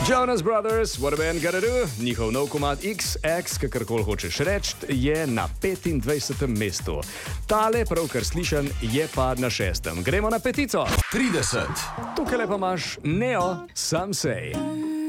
Jonas Brothers, What a Man Gotta Do, njihov nov komad XX, kakorkoli hočeš reči, je na 25. mestu. Tale, pravkar slišan, je pa na 6. Gremo na petico. 30. Tukaj pa imaš Neo, Some Say.